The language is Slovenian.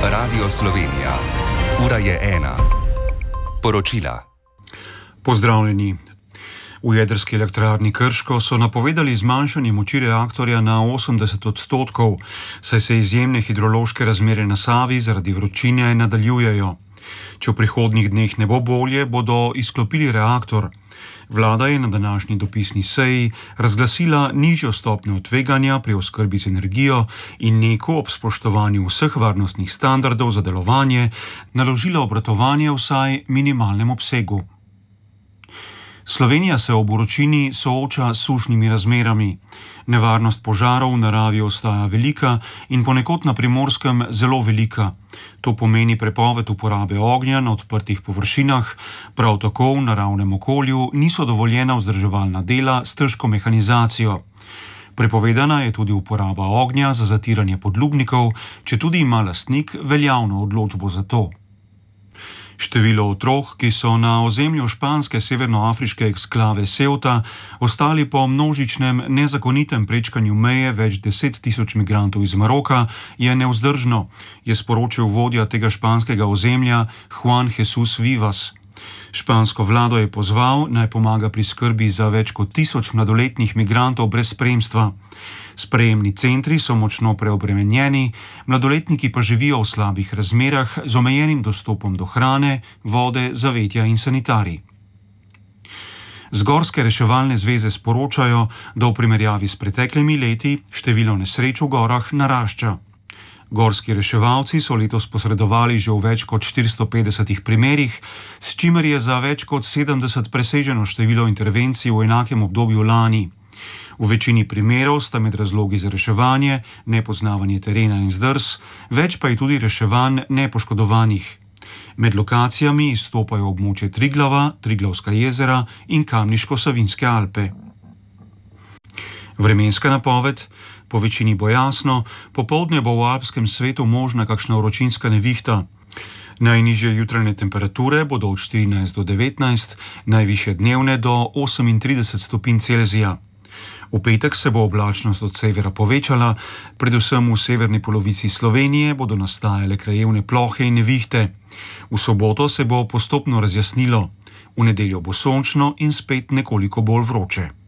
Radio Slovenija. Ura je 1. Poročila. Pozdravljeni. V jedrski elektrarni Krško so napovedali zmanjšanje moči reaktorja na 80%, saj se izjemne hidrološke razmere na Savi zaradi vročine nadaljujejo. Če v prihodnjih dneh ne bo bolje, bodo izklopili reaktor. Vlada je na današnji dopisni seji razglasila nižjo stopnjo tveganja pri oskrbi z energijo in NEK-u ob spoštovanju vseh varnostnih standardov za delovanje naložila obratovanje vsaj minimalnem obsegu. Slovenija se ob vročini sooča s sušnimi razmerami. Nevarnost požarov v naravi ostaja velika in ponekod na Primorskem zelo velika. To pomeni prepoved uporabe ognja na odprtih površinah, prav tako v naravnem okolju niso dovoljena vzdrževalna dela s težko mehanizacijo. Prepovedana je tudi uporaba ognja za zatiranje podlubnikov, četudi ima lastnik veljavno odločbo za to. Število otrok, ki so na ozemlju španske severnoafriške eksklave Ceuta ostali po množičnem nezakonitem prečkanju meje več 10 tisoč migrantov iz Maroka, je nevzdržno, je sporočil vodja tega španskega ozemlja Juan Jesús Vivas. Špansko vlado je pozval, naj pomaga pri skrbi za več kot 1000 mladoletnih migrantov brez spremstva. Sprejemni centri so močno preobremenjeni, mladoletniki pa živijo v slabih razmerah z omejenim dostopom do hrane, vode, zavetja in sanitarij. Z Gorske reševalne zveze sporočajo, da v primerjavi s preteklimi leti število nesreč v gorah narašča. Gorski reševalci so letos posredovali že v več kot 450 primerih, s čimer je za več kot 70 preseženo število intervencij v enakem obdobju lani. V večini primerov sta med razlogi za reševanje nepoznavanje terena in zdrs, več pa je tudi reševanj nepoškodovanih. Med lokacijami izstopajo območje Triglava, Triglavska jezera in Kamniško-Savinjske Alpe. Vremenska napoved. Po večini bo jasno, popoldne bo v alpskem svetu možna kakšna vročinska nevihta. Najnižje jutranje temperature bodo od 14 do 19, najvišje dnevne do 38 stopinj Celzija. V petek se bo oblačnost od severa povečala, predvsem v severni polovici Slovenije bodo nastajale krajevne plohe in nevihte. V soboto se bo postopno razjasnilo, v nedeljo bo sončno in spet nekoliko bolj vroče.